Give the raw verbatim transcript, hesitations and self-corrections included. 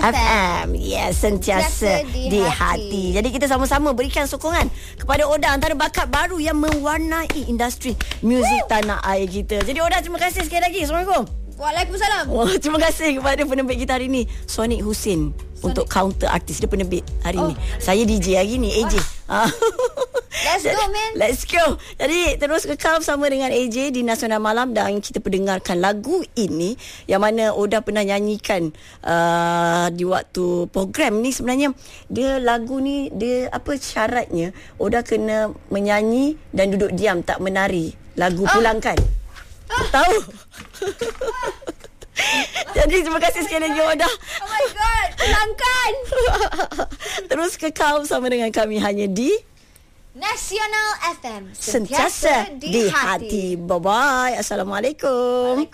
F M. Yes, sentiasa di, di hati. hati. Jadi kita sama-sama berikan sokongan kepada Oda, antara bakat baru yang mewarnai industri muzik tanah air kita. Jadi Oda, terima kasih sekali lagi. Assalamualaikum. Waalaikumsalam. Oh, terima kasih kepada penerbit kita hari ni, Sonic Husin, Sonic. Untuk counter artis. Dia penerbit hari oh. ni. Saya D J hari ni, A J. Let's go, man. Let's go. Jadi terus kekal bersama dengan A J di Nasional Malam, dan kita pendengarkan lagu ini yang mana Oda pernah nyanyikan uh, di waktu program ni. Sebenarnya dia lagu ni, dia apa syaratnya, Oda kena menyanyi dan duduk diam, tak menari. Lagu oh. Pulangkan. Oh. Tahu? Jadi terima kasih sekali lagi Oda. Oh my god, Pulangkan. Terus kekal bersama dengan kami hanya di Nasional F M, sentiasa di hati. Bye bye. Assalamualaikum.